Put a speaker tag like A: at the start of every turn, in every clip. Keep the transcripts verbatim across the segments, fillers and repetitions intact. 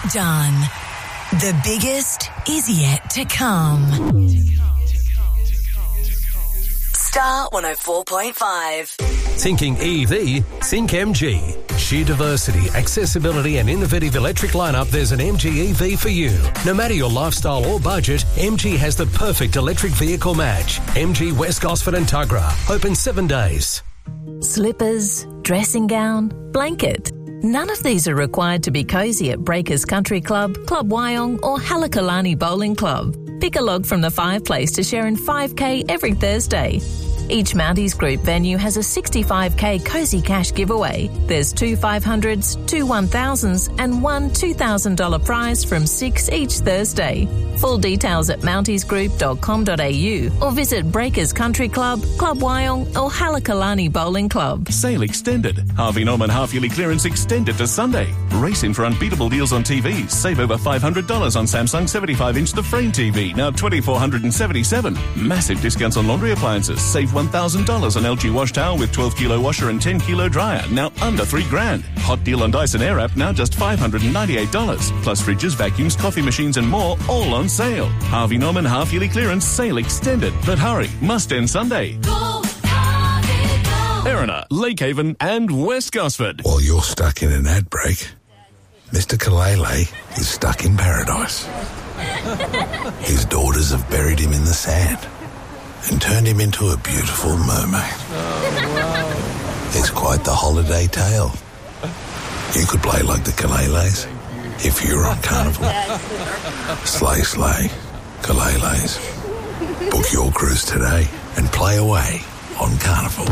A: done. The biggest is yet to come. Star one oh four point five.
B: Thinking E V? Think M G. Sheer diversity, accessibility and innovative electric lineup, there's an M G E V for you. No matter your lifestyle or budget, M G has the perfect electric vehicle match. M G West Gosford and Tuggerah. Open seven days.
C: Slippers, dressing gown, blanket. None of these are required to be cosy at Breakers Country Club, Club Wyong or Halakalani Bowling Club. Pick a log from the fireplace to share in five K every Thursday. Each Mounties Group venue has a sixty-five K Cozy Cash giveaway. There's two five hundreds, two one thousands and one two thousand dollars prize from six each Thursday. Full details at mounties group dot com dot a u or visit Breakers Country Club, Club Wyong or Halakalani Bowling Club.
D: Sale extended. Harvey Norman half-yearly clearance extended to Sunday. Race in for unbeatable deals on T Vs. Save over five hundred dollars on Samsung seventy-five inch The Frame T V, now two thousand four hundred seventy-seven dollars. Massive discounts on laundry appliances. Save one thousand dollars on L G wash towel with twelve kilo washer and ten kilo dryer, now under three grand. Hot deal on Dyson Airwrap, now just five hundred ninety-eight dollars. Plus fridges, vacuums, coffee machines and more, all on sale. Harvey Norman half-yearly clearance sale extended. But hurry, must end Sunday.
E: Go, Harvey, go.
D: Erina, Lakehaven and West Gosford.
F: While you're stuck in an ad break, Mister Kalele is stuck in paradise. His daughters have buried him in the sand and turned him into a beautiful mermaid.
G: Oh, wow.
F: It's quite the holiday tale. You could play like the Kaleles if you were on Carnival. Slay, slay, Kaleles. Book your cruise today and play away on Carnival.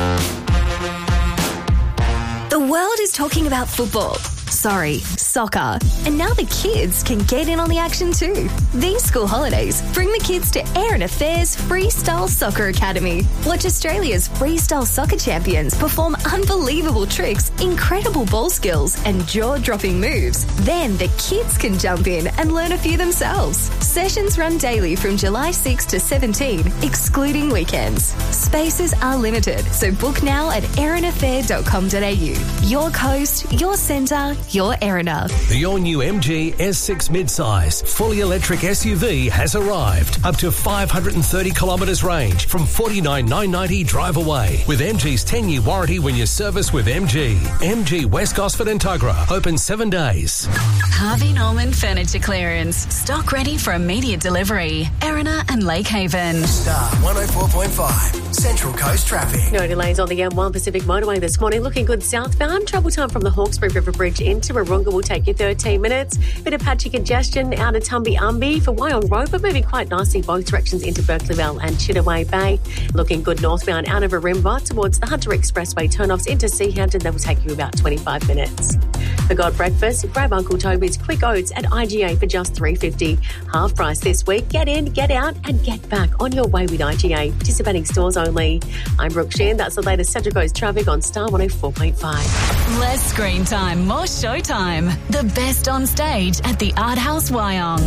H: The world is talking about football. Sorry, soccer. And now the kids can get in on the action too. These school holidays, bring the kids to Erin Fair's Freestyle Soccer Academy. Watch Australia's freestyle soccer champions perform unbelievable tricks, incredible ball skills and jaw-dropping moves. Then the kids can jump in and learn a few themselves. Sessions run daily from July sixth to seventeenth, excluding weekends. Spaces are limited, so book now at erin affair dot com dot a u. Your coast, your centre, your Erina.
B: The all-new M G S six midsize, fully electric S U V has arrived. Up to five hundred thirty kilometres range from forty-nine thousand nine hundred ninety drive away. With M G's ten-year warranty when you service with M G. M G West Gosford and Tuggerah. Open seven days.
A: Harvey Norman Furniture Clearance. Stock ready for immediate delivery. Erina and Lakehaven.
I: Star one oh four point five. Central Coast traffic.
J: No delays on the M one Pacific Motorway this morning. Looking good southbound. Travel time from the Hawkesbury River Bridge into Warunga will take you thirteen minutes. Bit of patchy congestion out of Tumby Umby for Wyong Road, but moving quite nicely both directions into Berkeleyville and Chittaway Bay. Looking good northbound out of Arimba towards the Hunter Expressway turnoffs into Seahampton. That will take you about twenty-five minutes. For God breakfast, grab Uncle Toby's Quick Oats at I G A for just three dollars fifty. Half price this week. Get in, get out and get back on your way with I G A. Participating stores only. I'm Brooke Sheehan. That's the latest Central Coast traffic on Star one oh four point five.
A: Less screen time, more showtime. The best on stage at the Art House Wyong.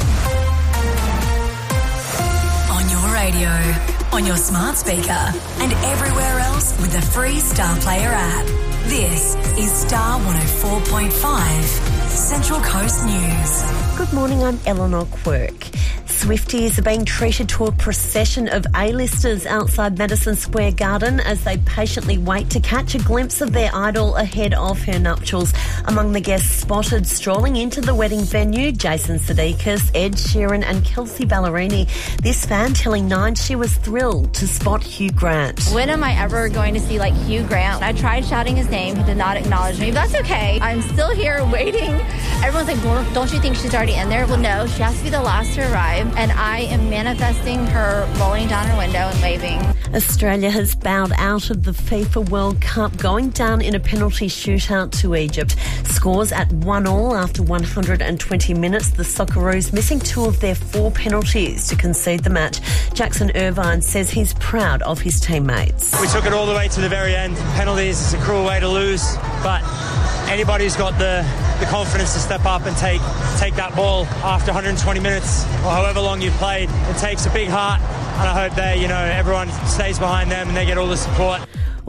A: On your radio, on your smart speaker, and everywhere else with the free Star Player app. This is Star one oh four point five, Central Coast News.
K: Good morning, I'm Eleanor Quirk. Swifties are being treated to a procession of A-listers outside Madison Square Garden as they patiently wait to catch a glimpse of their idol ahead of her nuptials. Among the guests spotted strolling into the wedding venue, Jason Sudeikis, Ed Sheeran and Kelsey Ballerini. This fan telling Nine she was thrilled to spot Hugh Grant.
L: When am I ever going to see like Hugh Grant? I tried shouting his name. He did not acknowledge me. But that's okay. I'm still here waiting. Everyone's like, well, don't you think she's already in there? Well, no, she has to be the last to arrive. And I am manifesting her rolling down her window and waving.
K: Australia has bowed out of the FIFA World Cup, going down in a penalty shootout to Egypt. Scores at one all after one hundred twenty minutes. The Socceroos missing two of their four penalties to concede the match. Jackson Irvine says he's proud of his teammates.
M: We took it all the way to the very end. Penalties is a cruel way to lose, but anybody who's got the, the confidence to step up and take take that ball after one hundred twenty minutes or however long you've played, it takes a big heart, and I hope that, you know, everyone stays behind them and they get all the support.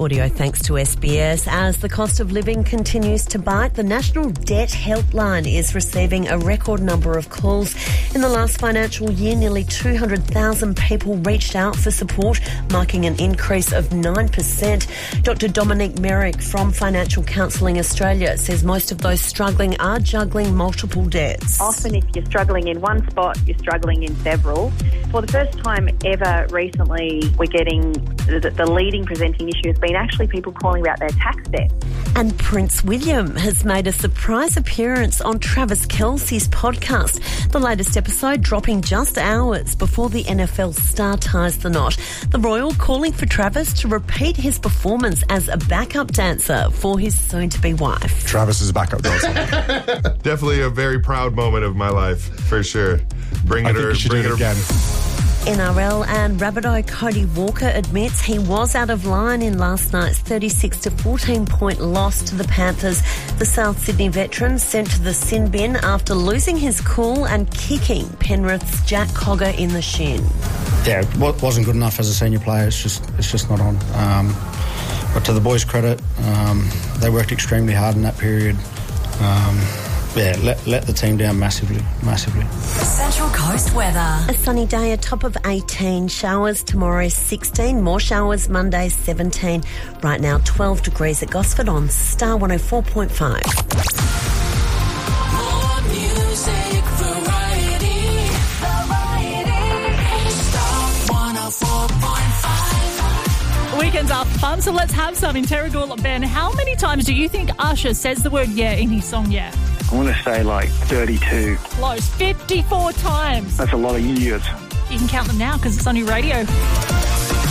K: Audio thanks to S B S. As the cost of living continues to bite, the National Debt Helpline is receiving a record number of calls. In the last financial year, nearly two hundred thousand people reached out for support, marking an increase of nine percent. Doctor Dominique Merrick from Financial Counselling Australia says most of those struggling are juggling multiple debts.
N: Often if you're struggling in one spot, you're struggling in several. For the first time ever recently, we're getting the, the leading presenting issue has been actually people calling about their tax debt.
K: And Prince William has made a surprise appearance on Travis Kelce's podcast. The latest episode dropping just hours before the N F L star ties the knot. The Royal calling for Travis to repeat his performance as a backup dancer for his soon-to-be wife.
O: Travis is a backup dancer.
P: Definitely a very proud moment of my life, for sure. Bring it, or bring it again.
K: N R L and Rabbitoh Cody Walker admits he was out of line in last night's thirty-six to fourteen point loss to the Panthers. The South Sydney veteran sent to the sin bin after losing his cool and kicking Penrith's Jack Cogger in the shin.
Q: Yeah, it wasn't good enough as a senior player. It's just, it's just not on. Um, but to the boys' credit, um, they worked extremely hard in that period. Um, Yeah, let, let the team down massively, massively.
A: Central Coast weather.
K: A sunny day, a top of eighteen. Showers tomorrow, sixteen. More showers Monday, seventeen. Right now, twelve degrees at Gosford on Star one oh four point five.
E: More music, variety, variety. Star one oh four point five.
R: Weekends are fun, so let's have some in Terrigal. Ben, how many times do you think Usher says the word yeah in his song Yeah?
S: I want to say like thirty-two.
R: Close. fifty-four times.
S: That's a lot of years.
R: You can count them now because it's on your radio.